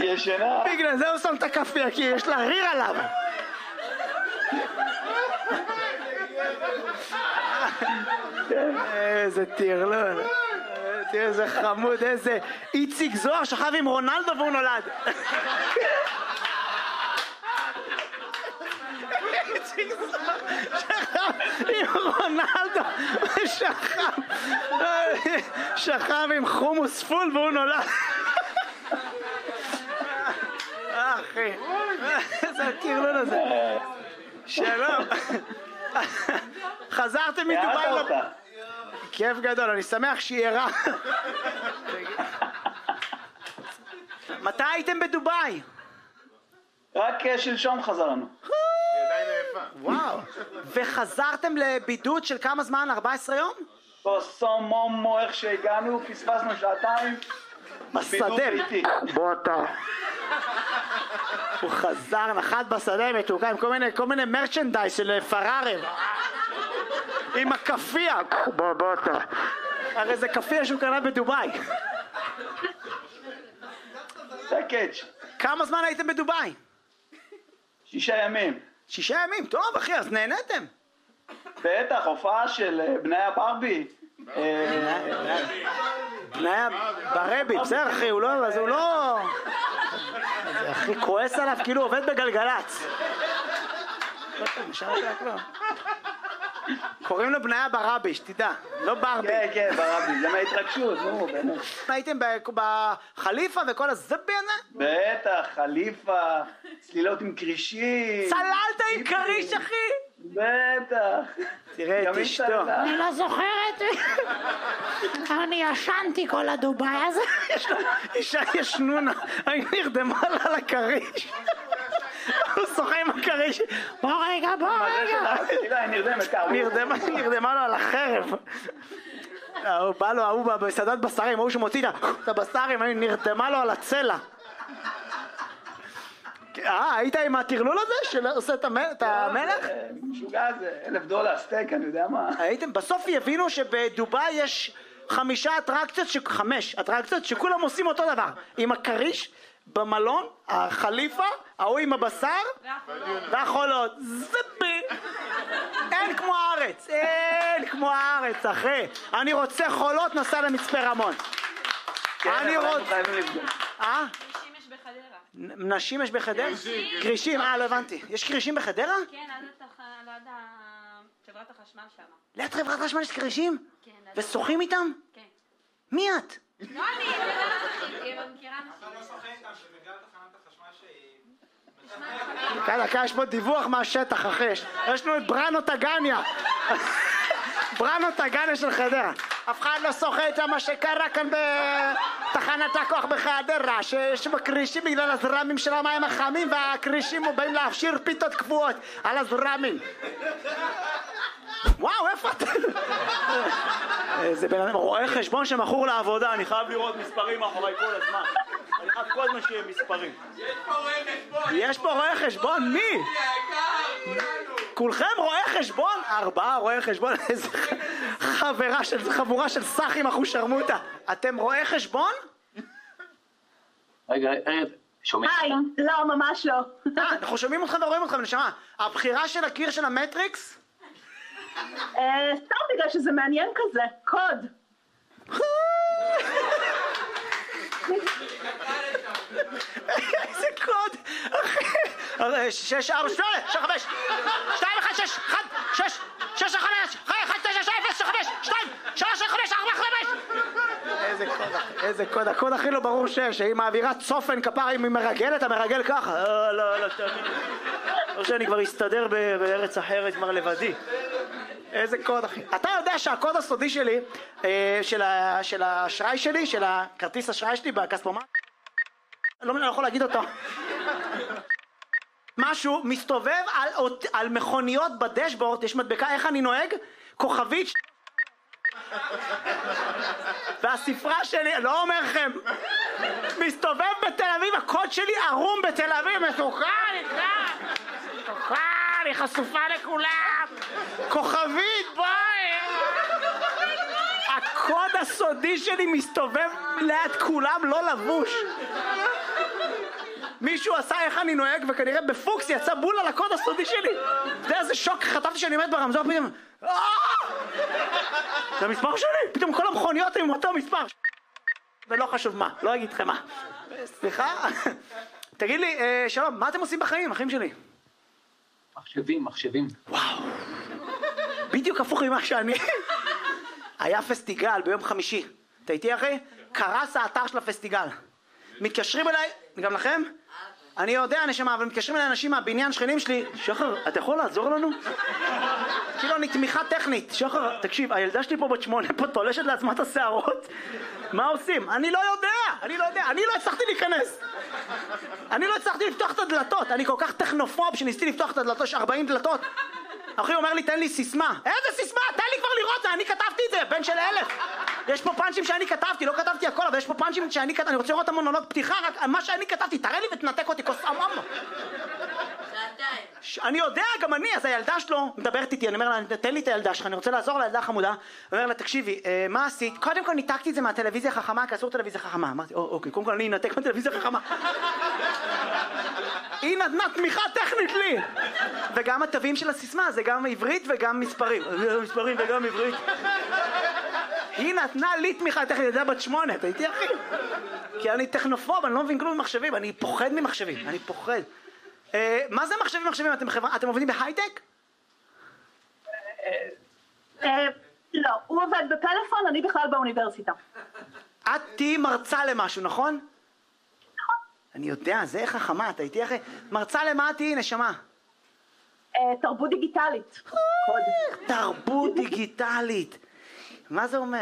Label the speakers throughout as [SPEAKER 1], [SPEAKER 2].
[SPEAKER 1] ישנה.
[SPEAKER 2] בגלל זה הוא שם את הכפיה, כי יש לה ריר עליו. איזה טרלון. תראה איזה חמוד, איזה איציק זוהר שכב עם רונלדו והוא נולד. איציק זוהר שכב עם רונלדו שכב עם חומוס פול והוא נולד. אחי, איזה הטרלון הזה. שלום. חזרתם מדובאי? כיף גדול, אני שמח שהיא ערה. מתי הייתם בדובאי?
[SPEAKER 1] רק שלשום חזרנו.
[SPEAKER 2] וואו. וחזרתם לבידוד של כמה זמן? 14 יום?
[SPEAKER 1] בסומומו, איך שהגענו, פספסנו שעתיים.
[SPEAKER 2] בשדה. בוא אתה. הוא חזר, נחת בשדה מתוקה עם כל מיני מרצ'נדייז של פרארי. עם הכפיה. בוא אתה. הרי זה כפיה שהוא קנה בדובאי.
[SPEAKER 1] זה הקאץ'.
[SPEAKER 2] כמה זמן הייתם בדובאי?
[SPEAKER 1] 6 ימים.
[SPEAKER 2] 6 ימים, טוב אחי, אז נהנתם.
[SPEAKER 1] בטח, הופעה של בני הברבי.
[SPEAKER 2] בני ברבי, בסדר אחי, הוא לא... אחי, כועס עליו כאילו עובד בגלגלץ. קוראים לו בניה ברבי, שתדע, לא ברבי.
[SPEAKER 1] כן, ברבי, זה מההתרגשות, נו, באמת.
[SPEAKER 2] הייתם בחליפה וכל הזבי הזה?
[SPEAKER 1] בטח, חליפה, צלילות עם קרישים.
[SPEAKER 2] צללת עם קריש, אחי?
[SPEAKER 1] בטח.
[SPEAKER 2] תראה את אשתו.
[SPEAKER 3] אני לא זוכרת. אני ישנתי כל הדובאי הזה.
[SPEAKER 2] אישה ישנונה, היא נרדמה לה על הקריש. הוא שוחה עם הקריש.
[SPEAKER 3] בוא רגע.
[SPEAKER 2] נרדמה לו על החרב. הוא בא לו, הוא בסעדת בשרים, הוא שמוציא את הבשרים, נרדמה לו על הצלע. היית עם הטרלול הזה שעושה את המלך?
[SPEAKER 1] משוגע זה, $1,000 סטייק, אני יודע מה.
[SPEAKER 2] הייתם, בסוף יבינו שבדובאי יש 5 אטרקציות שכולם עושים אותו דבר. עם הקריש, במלון, החליפה, ההוא עם הבשר והחולות. זבי! אין כמו הארץ, אחי. אני רוצה חולות, נסע למצפה רמון. אני רוצה...
[SPEAKER 4] נשים יש בחדרה.
[SPEAKER 2] נשים יש בחדרה? קרישים, לא הבנתי. יש קרישים בחדרה?
[SPEAKER 4] כן, עד חברת החשמל שם.
[SPEAKER 2] ליד חברת החשמל יש קרישים?
[SPEAKER 4] כן.
[SPEAKER 2] ושוחים איתם?
[SPEAKER 4] כן.
[SPEAKER 2] מי את?
[SPEAKER 4] לא אני מכירה נשים.
[SPEAKER 5] לא שוחים איתם, שבגלל תחנת החשמל שהיא...
[SPEAKER 2] דקה, יש פה דיווח מהשטח, אחי. יש לנו את בראנו טגניה. בראנו טגניה של חדרה. אף אחד לא שוחה איתם מה שקרה כאן בתחנת הכוח בחדרה, שיש בקרישים בגלל הזרמים של המים החמים, והקרישים באים להפשיר פיתות קבועות על הזרמים. וואו, איפה אתה? זה בן אדם רואה חשבון שמכור לעבודה, אני חייב לראות מספרים מאחורי כל הזמן. אני חייב כל הזמן שיהיה מספרים. יש פה רואה חשבון, מי? כולכם רואי חשבון? 4 רואי חשבון, איזה חבורה של סחים אחושרמוטה. אתם רואי חשבון?
[SPEAKER 1] רגע, שומעים?
[SPEAKER 3] היי, לא, ממש לא.
[SPEAKER 2] אנחנו שומעים אתכם ורואים אתכם, נשמה. הבחירה של הקיר של המטריקס?
[SPEAKER 3] סתם בגלל שזה מעניין כזה, קוד.
[SPEAKER 2] איזה קוד? 6, 4, 8, 5, 2, 1, 6, 1, 6, 6, 5, 1, 9, 0, 5, 2, 3, 5, 4, 5. איזה קוד? הקוד הכי לא ברור שהיא מעבירה צופן כפרה, אם היא מרגלת, המרגל ככה. לא, תאמין. לא שאני כבר אסתדר בארץ אחרת, כבר לבדי. איזה קוד אחי. אתה יודע שהקוד הסודי שלי, של האשראי שלי, של הכרטיס אשראי שלי בכספומט, לא יכול להגיד אותו. משהו מסתובב על מכוניות בדשבורד, יש מדבקה איך אני נוהג, כוכבית, והספרה שלי, לא אומר לכם, מסתובב בתל אביב, הקוד שלי ערום בתל אביב, מתוקה, היא חשופה לכולם, כוכבית, בואי, הקוד הסודי שלי מסתובב ליד כולם לא לבוש. מישהו עשה איך אני נוהג וכנראה בפוקס יצא בול על הקוד הסודי שלי. אתה יודע איזה שוק, חטפתי שאני עומד ברמזור פתאום. זה המספר שלי, פתאום כל המכוניות עם אותו מספר. ולא חשוב מה, לא אגיד לכם מה. סליחה? תגיד לי, שלום, מה אתם עושים בחיים, אחים שלי?
[SPEAKER 6] מחשבים.
[SPEAKER 2] וואו. בדיוק הפוך ממה שאני. היה פסטיגל ביום חמישי. אתה איתי אחי? קרס האתר של הפסטיגל. מתקשרים אליי, גם לכם? אני יודע נשמה, אבל מתקשרים אליי אנשים מהבניין שכנים שלי. שחר, אתה יכול לעזור לנו? כאילו אני תמיכה טכנית. שחר, תקשיב, הילדה שלי פה בת 8 פה תולשת לעצמה את השערות. מה עושים? אני לא יודע. אני לא הצלחתי להיכנס. אני לא הצלחתי לפתוח את הדלתות. אני כל כך טכנופוב שניסיתי לפתוח את הדלתות, יש 40 דלתות. אחי אומר לי, תן לי סיסמה. איזה סיסמה? תן לי כבר לראות, אני כתבתי את זה, בן של 1000. יש פה פאנצ'ים שאני כתבתי, לא כתבתי הכל, אבל יש פה פאנצ'ים שאני כתבתי, אני רוצה לראות את המונולוג פתיחה, רק מה שאני כתבתי, תראה לי ותנתק אותי, כוס אממה. אני יודע, גם אני, אז הילדה שלו מדברת איתי, אני אומר לה, תן לי את הילדה שלך, אני רוצה לעזור לילדה חמודה. אני אומר לה, תקשיבי, מה עשית? קודם כל ניתקתי את זה מהטלוויזיה החכמה, כי אסור טלוויזיה חכמה. אמרתי, אוקיי, קודם כל אני אנתק מהטלוויזיה החכמה. היא נתנה תמיכה טכנית לי. וגם התווים של הסיסמה, זה גם עברית וגם מספרים. מספרים וגם עברית. היא נתנה לי תמיכה טכנית, זה בת 8, אתה איתי אחי? כי אני טכנופוב, אני לא מבין כלום ממחשבים, אני פוחד ממחשבים, אני פוחד. מה זה מחשבים? אתם עובדים בהייטק?
[SPEAKER 7] לא, הוא עובד בפלאפון, אני בכלל באוניברסיטה.
[SPEAKER 2] את תהי מרצה למשהו, נכון?
[SPEAKER 7] נכון.
[SPEAKER 2] אני יודע, זה חכמה, אתה איתי אחי? מרצה למה תהי, נשמה?
[SPEAKER 7] תרבות דיגיטלית.
[SPEAKER 2] תרבות דיגיטלית. מה זה אומר?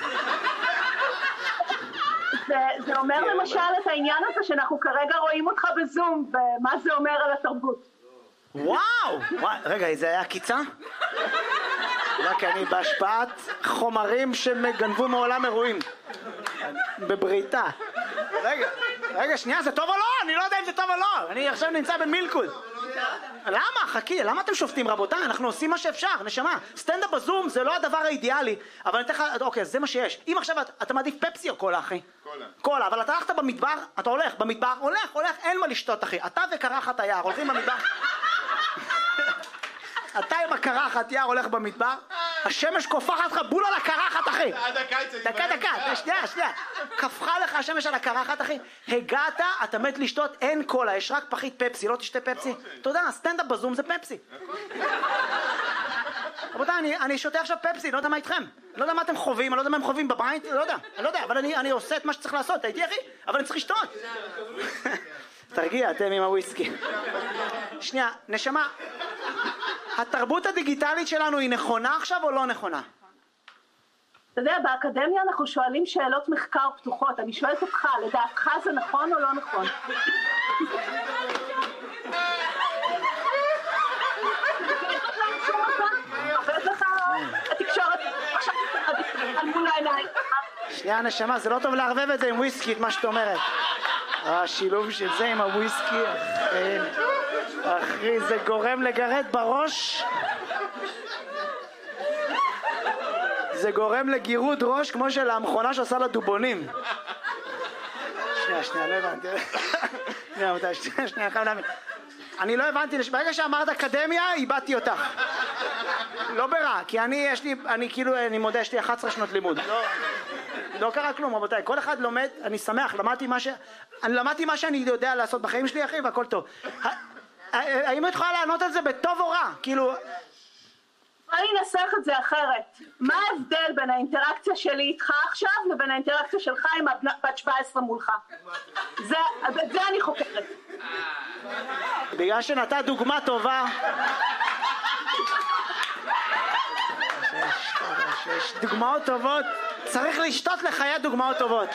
[SPEAKER 7] זה אומר למשל את העניין הזה שאנחנו כרגע רואים אותך בזום, ומה זה אומר על התרבות.
[SPEAKER 2] וואו! רגע, זה היה עקיצה? רק אני בהשפעת חומרים שגנבו מעולם אירועים. בבריתה. רגע, שנייה, זה טוב או לא? אני לא יודע אם זה טוב או לא. אני עכשיו נמצא במילקוד. למה? חכי, למה אתם שופטים רבותיי? אנחנו עושים מה שאפשר, נשמה. סטנדאפ בזום זה לא הדבר האידיאלי, אבל אני אתן לך, אוקיי, זה מה שיש. אם עכשיו אתה מעדיף פפסי או קולה, אחי? קולה, אבל אתה הלכת במדבר, אתה הולך במדבר, הולך, אין מה לשתות, אחי. אתה וקרחת היער, הולכים במדבר. אתה עם הקרחת יער הולך במדבר, השמש קופחת לך בול על הקרחת, אחי. דקה, שנייה. קפחה לך השמש על הקרחת, אחי. הגעת, אתה מת לשתות, אין קולה, יש רק פחית פפסי, לא תשתה פפסי. אתה יודע, סטנדאפ בזום זה פפסי. רבותיי, אני שותה עכשיו פפסי, לא יודע מה איתכם. לא יודע מה אתם חווים, אני לא יודע מה הם חווים בבית, לא יודע, אבל אני עושה את מה שצריך לעשות, אתה איתי אחי? אבל אני צריך לשתות. תרגיע, אתם עם הוויסקי. שנייה, נשמה, התרבות הדיגיטלית שלנו היא נכונה עכשיו או לא נכונה?
[SPEAKER 7] אתה יודע, באקדמיה אנחנו שואלים שאלות מחקר פתוחות, אני שואלת אותך, לדעתך זה נכון או לא נכון? עובד לך התקשורת, עכשיו על מול העיניים.
[SPEAKER 2] שנייה נשמה, זה לא טוב לערבב את זה עם וויסקי, את מה שאת אומרת. השילוב של זה עם הוויסקי, אחי, זה גורם לגרד בראש. זה גורם לגירוד ראש כמו של המכונה שעושה לדובונים. שנייה, לא הבנתי. שנייה, חייב להבין. אני לא הבנתי, ברגע שאמרת אקדמיה, איבדתי אותך. לא ברע, כי אני מודה, יש לי 11 שנות לימוד. לא קרה כלום, רבותיי. כל אחד לומד, אני שמח, למדתי מה שאני יודע לעשות בחיים שלי, אחי, והכל טוב. האם את יכולה לענות על זה בטוב או רע? כאילו...
[SPEAKER 7] אני אנסח את זה אחרת. מה ההבדל בין האינטראקציה שלי איתך עכשיו לבין האינטראקציה שלך עם בת 17 מולך? זה אני חוקרת.
[SPEAKER 2] בגלל שנתת דוגמה טובה... יש דוגמאות טובות, צריך לשתות לחיי דוגמאות טובות.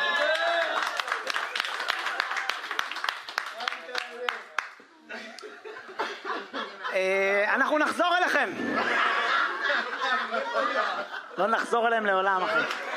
[SPEAKER 2] אנחנו נחזור אליכם. לא נחזור אליהם לעולם, אחי.